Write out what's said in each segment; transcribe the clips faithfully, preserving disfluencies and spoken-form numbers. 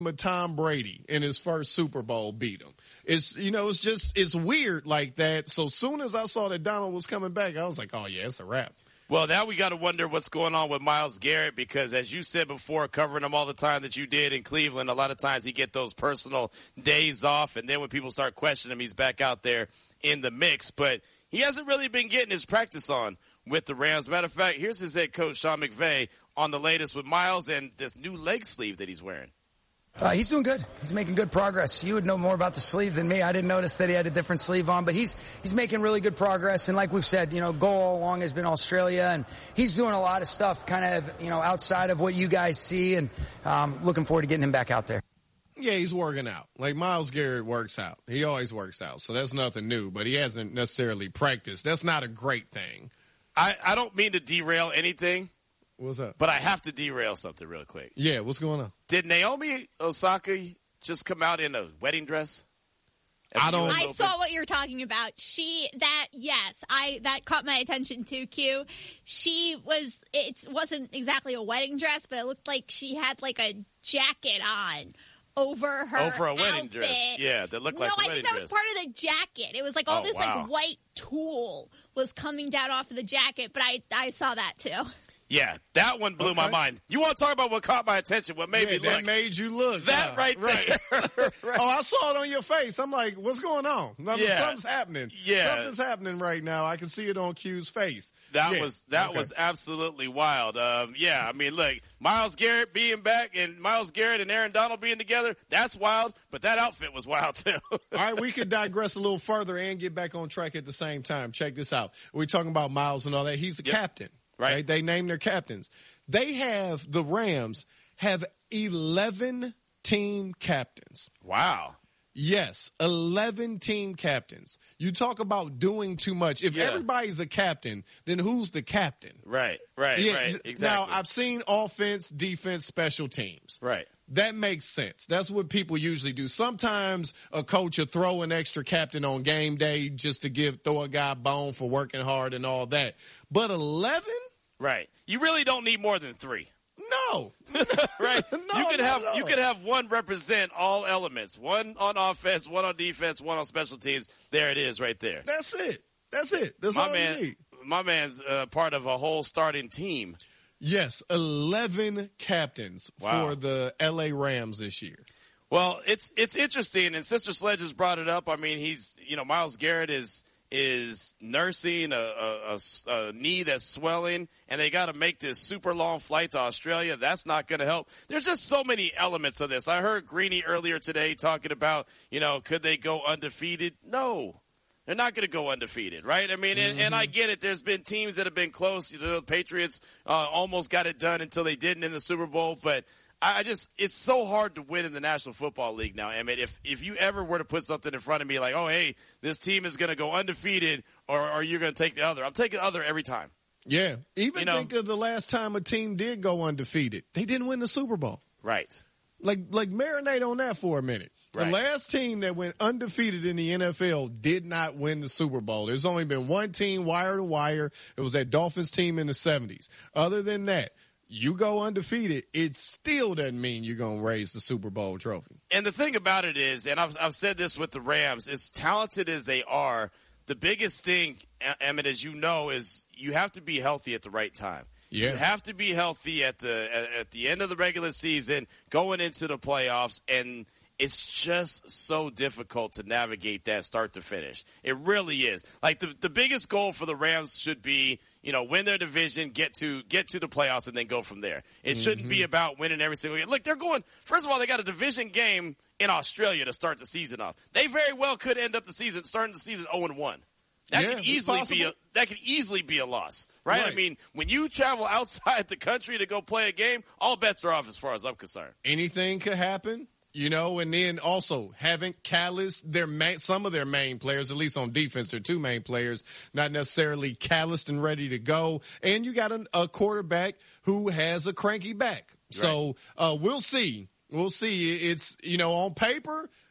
but Tom Brady in his first Super Bowl beat him. It's, you know, it's just, it's weird like that. So soon as I saw that Donald was coming back, I was like, oh yeah, it's a wrap. Well, now we got to wonder what's going on with Myles Garrett because, as you said before, covering him all the time that you did in Cleveland, a lot of times he get those personal days off, and then when people start questioning him, he's back out there in the mix. But he hasn't really been getting his practice on with the Rams. Matter of fact, here's his head coach, Sean McVay, on the latest with Myles and this new leg sleeve that he's wearing. Uh, he's doing good. He's making good progress. You would know more about the sleeve than me. I didn't notice that he had a different sleeve on, but he's he's making really good progress. And like we've said, you know, goal all along has been Australia, and he's doing a lot of stuff kind of, you know, outside of what you guys see, and um, looking forward to getting him back out there. Yeah, he's working out. Like Myles Garrett works out. He always works out, so that's nothing new, but he hasn't necessarily practiced. That's not a great thing. I, I don't mean to derail anything. What's up? But I have to derail something real quick. Yeah, what's going on? Did Naomi Osaka just come out in a wedding dress? I don't. I saw what you're talking about. She that yes, I that caught my attention too. Q. She was. It wasn't exactly a wedding dress, but it looked like she had like a jacket on over her over a wedding outfit. dress. Yeah, that looked like no, a wedding I think that dress. was part of the jacket. It was like all oh, this wow. like white tulle was coming down off of the jacket. But I I saw that too. Yeah, that one blew okay. my mind. You want to talk about what caught my attention? What made yeah, me look? That made you look. That yeah, right there. Right. right. Oh, I saw it on your face. I'm like, what's going on? Yeah. Something's happening. Yeah. Something's happening right now. I can see it on Q's face. That yeah. was that okay. was absolutely wild. Um, yeah, I mean, look, Myles Garrett being back and Myles Garrett and Aaron Donald being together, that's wild, but that outfit was wild too. All right, we could digress a little further and get back on track at the same time. Check this out. We're talking about Myles and all that. He's the yep. captain. Right. right. They name their captains. They have, the Rams have eleven team captains. Wow. Yes, eleven team captains. You talk about doing too much. If yeah. everybody's a captain, then who's the captain? Right, right, yeah, right, exactly. Now, I've seen offense, defense, special teams. Right. That makes sense. That's what people usually do. Sometimes a coach will throw an extra captain on game day just to give throw a guy a bone for working hard and all that. But eleven? Right. You really don't need more than three. No. right. No, you could no, have no. you could have one represent all elements. One on offense, one on defense, one on special teams. There it is right there. That's it. That's it. That's my all man, you need. My man's uh, part of a whole starting team. Yes, eleven captains wow. for the L A Rams this year. Well, it's it's interesting, and Sister Sledge has brought it up. I mean, he's you know Myles Garrett is is nursing a, a, a, a knee that's swelling, and they got to make this super long flight to Australia. That's not going to help. There's just so many elements of this. I heard Greeny earlier today talking about, you know, could they go undefeated? No. They're not going to go undefeated, right? I mean, and, mm-hmm. and I get it. There's been teams that have been close. You know, the Patriots uh, almost got it done until they didn't in the Super Bowl, but I just, it's so hard to win in the National Football League now, Emmett. If, if you ever were to put something in front of me like, oh, hey, this team is going to go undefeated or, or you're going to take the other, I'm taking the other every time. Yeah. Even you know, think of the last time a team did go undefeated. They didn't win the Super Bowl. Right. Like, like marinate on that for a minute. Right. The last team that went undefeated in the N F L did not win the Super Bowl. There's only been one team wire to wire. It was that Dolphins team in the seventies. Other than that, you go undefeated, it still doesn't mean you're going to raise the Super Bowl trophy. And the thing about it is, and I've, I've said this with the Rams, as talented as they are, the biggest thing, Emmett, as you know, is you have to be healthy at the right time. Yeah. You have to be healthy at the at, at the end of the regular season, going into the playoffs, and it's just so difficult to navigate that start to finish. It really is. Like the the biggest goal for the Rams should be, you know, win their division, get to get to the playoffs, and then go from there. It mm-hmm. shouldn't be about winning every single game. Look, they're going. First of all, they got a division game in Australia to start the season off. They very well could end up the season starting the season zero and one. That yeah, could easily be a that could easily be a loss, right? right? I mean, when you travel outside the country to go play a game, all bets are off as far as I'm concerned. Anything could happen. You know, and then also haven't calloused their main, some of their main players, at least on defense, their two main players, not necessarily calloused and ready to go. And you got a, a quarterback who has a cranky back. Right. So uh, we'll see. We'll see. It's, you know, on paper,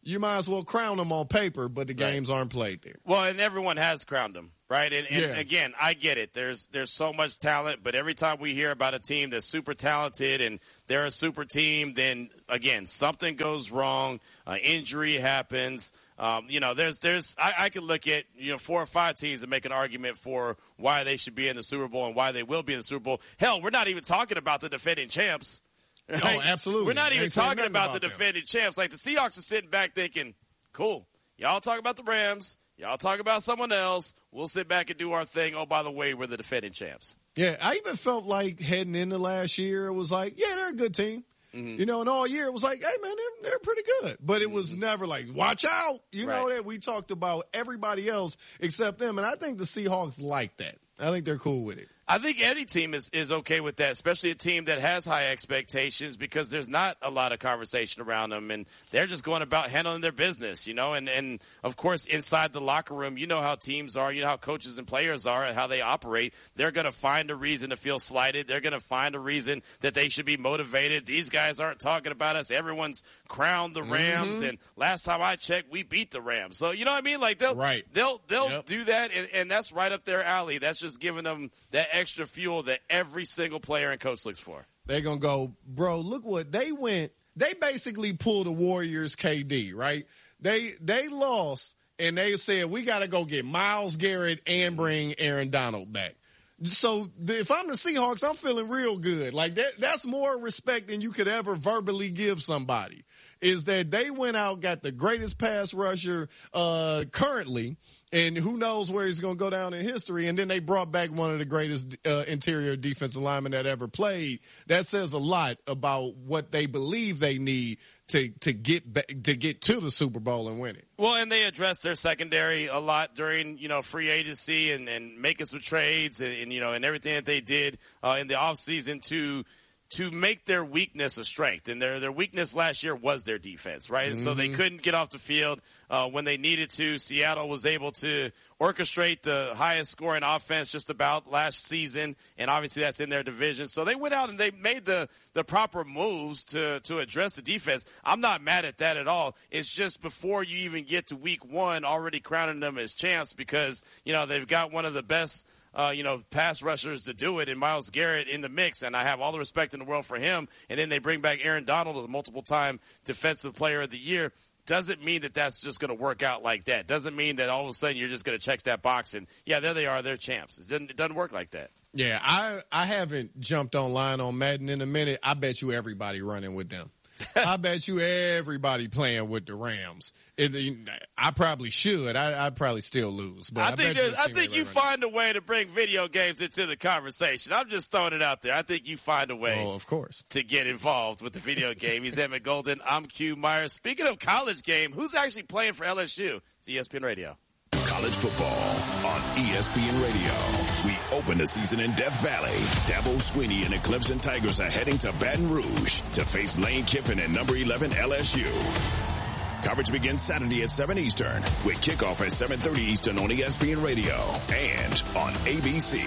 you might as well crown them on paper, but the Right. games aren't played there. Well, and everyone has crowned them, right? And, and Yeah. again, I get it. There's there's so much talent, but every time we hear about a team that's super talented and they're a super team, then again, something goes wrong, uh, injury happens. Um, you know, there's there's I, I could look at you know four or five teams and make an argument for why they should be in the Super Bowl and why they will be in the Super Bowl. Hell, we're not even talking about the defending champs. Right? Oh, absolutely. We're not They even ain't saying talking nothing about, about the them. defending champs. Like the Seahawks are sitting back thinking, cool. Y'all talk about the Rams. Y'all talk about someone else. We'll sit back and do our thing. Oh, by the way, we're the defending champs. Yeah, I even felt like heading into last year, it was like, yeah, they're a good team. Mm-hmm. You know, and all year it was like, hey, man, they're, they're pretty good. But it was never like, watch out. You know, Right. that we talked about everybody else except them. And I think the Seahawks like that. I think they're cool with it. I think any team is, is okay with that, especially a team that has high expectations because there's not a lot of conversation around them and they're just going about handling their business, you know, and, and of course inside the locker room, you know how teams are, you know how coaches and players are and how they operate. They're going to find a reason to feel slighted. They're going to find a reason that they should be motivated. These guys aren't talking about us. Everyone's crowned the Rams. Mm-hmm. And last time I checked, we beat the Rams. So, you know what I mean? Like they'll, Right. they'll, they'll Yep. do that. And, and that's right up their alley. That's just giving them that extra fuel that every single player and coach looks for. They're going to go, bro, look what they went. They basically pulled the Warriors K D, right? They they lost, and they said, we got to go get Myles Garrett and bring Aaron Donald back. So the, if I'm the Seahawks, I'm feeling real good. Like that, that's more respect than you could ever verbally give somebody. Is that they went out, got the greatest pass rusher uh, currently, and who knows where he's going to go down in history. And then they brought back one of the greatest uh, interior defensive linemen that ever played. That says a lot about what they believe they need to to get back, to get to the Super Bowl and win it. Well, and they addressed their secondary a lot during, you know, free agency and, and making some trades and, and, you know, and everything that they did uh, in the offseason to to make their weakness a strength. And their their weakness last year was their defense, right? And mm-hmm. so they couldn't get off the field uh, when they needed to. Seattle was able to orchestrate the highest scoring offense just about last season, and obviously that's in their division. So they went out and they made the, the proper moves to, to address the defense. I'm not mad at that at all. It's just before you even get to week one, already crowning them as champs because, you know, they've got one of the best Uh, you know, pass rushers to do it, and Myles Garrett in the mix, and I have all the respect in the world for him. And then they bring back Aaron Donald, a multiple-time Defensive Player of the Year. Doesn't mean that that's just going to work out like that. Doesn't mean that all of a sudden you're just going to check that box and, yeah, there they are, they're champs. It doesn't, it doesn't work like that. Yeah, I I haven't jumped online on Madden in a minute. I bet you everybody running with them. I bet you everybody playing with the Rams. It, I probably should. I, I'd probably still lose. But I, I think bet there's, I think you find a way to bring video games into the conversation. I'm just throwing it out there. I think you find a way oh, of course. to get involved with the video game. He's Emmett Golden. I'm Q Myers. Speaking of college game, who's actually playing for L S U? It's E S P N Radio. College football on E S P N Radio. We open the season in Death Valley. Dabo Swinney and the Clemson Tigers are heading to Baton Rouge to face Lane Kiffin and number eleven L S U. Coverage begins Saturday at seven Eastern with kickoff at seven thirty Eastern on E S P N Radio and on A B C.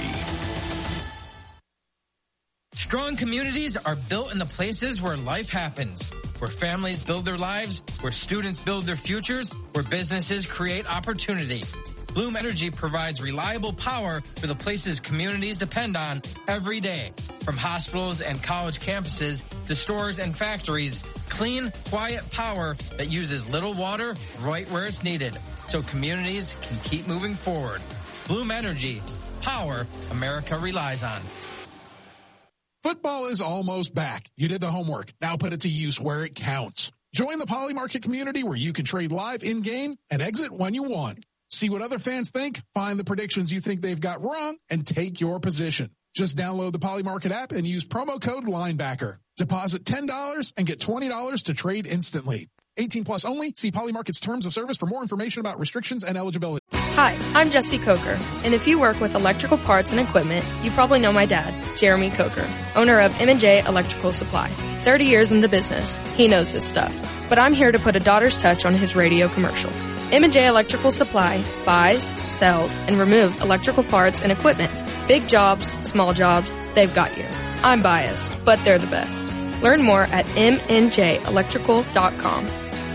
Strong communities are built in the places where life happens, where families build their lives, where students build their futures, where businesses create opportunity. Bloom Energy provides reliable power for the places communities depend on every day. From hospitals and college campuses to stores and factories, clean, quiet power that uses little water right where it's needed so communities can keep moving forward. Bloom Energy, power America relies on. Football is almost back. You did the homework. Now put it to use where it counts. Join the Poly Market community where you can trade live in-game and exit when you want. See what other fans think, find the predictions you think they've got wrong, and take your position. Just download the Poly Market app and use promo code Linebacker. Deposit ten dollars and get twenty dollars to trade instantly. eighteen plus only. See Poly Market's terms of service for more information about restrictions and eligibility. Hi, I'm Jesse Coker, and if you work with electrical parts and equipment, you probably know my dad, Jeremy Coker, owner of M and J Electrical Supply. thirty years in the business. He knows his stuff. But I'm here to put a daughter's touch on his radio commercial. M and J Electrical Supply buys, sells, and removes electrical parts and equipment. Big jobs, small jobs, they've got you. I'm biased, but they're the best. Learn more at m n j electrical dot com.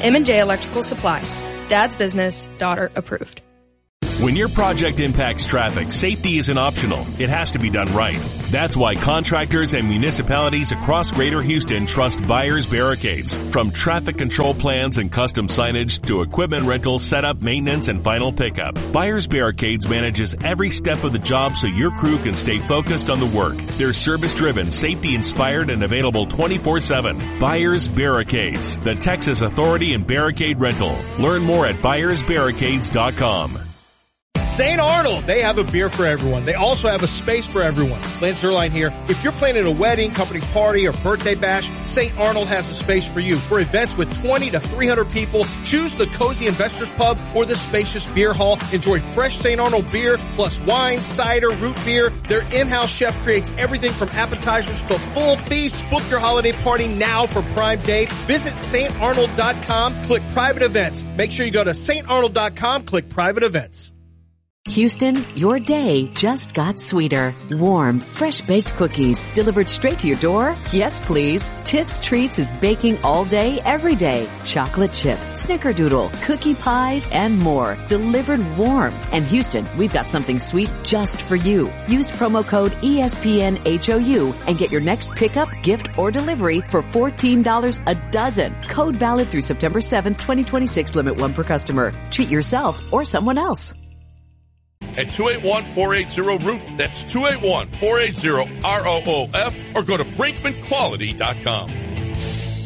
M and J Electrical Supply. Dad's business, daughter approved. When your project impacts traffic, safety isn't optional. It has to be done right. That's why contractors and municipalities across Greater Houston trust Byers Barricades. From traffic control plans and custom signage to equipment rental, setup, maintenance, and final pickup, Byers Barricades manages every step of the job so your crew can stay focused on the work. They're service-driven, safety-inspired, and available twenty-four seven. Byers Barricades, the Texas authority in barricade rental. Learn more at byers barricades dot com. Saint Arnold, they have a beer for everyone. They also have a space for everyone. Lance Erline here. If you're planning a wedding, company party, or birthday bash, Saint Arnold has a space for you. For events with twenty to three hundred people, choose the Cozy Investors Pub or the spacious beer hall. Enjoy fresh Saint Arnold beer plus wine, cider, root beer. Their in-house chef creates everything from appetizers to full feasts. Book your holiday party now for prime dates. Visit saint arnold dot com, click private events. Make sure you go to saint arnold dot com, click private events. Houston, your day just got sweeter. Warm, fresh-baked cookies delivered straight to your door? Yes, please. Tips Treats is baking all day, every day. Chocolate chip, snickerdoodle, cookie pies, and more. Delivered warm. And Houston, we've got something sweet just for you. Use promo code E S P N H O U and get your next pickup, gift, or delivery for fourteen dollars a dozen. Code valid through September seventh, twenty twenty-six. Limit one per customer. Treat yourself or someone else. At two eight one, four eight zero, R O O F. That's two eight one, four eight zero, R O O F. Or go to Brinkman Quality dot com.